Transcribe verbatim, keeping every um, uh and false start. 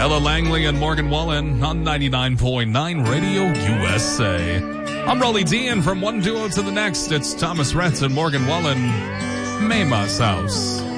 Ella Langley and Morgan Wallen on ninety-nine point nine Radio U S A. I'm Rolly D, and from one duo to the next, it's Thomas Rhett and Morgan Wallen, Mema's House.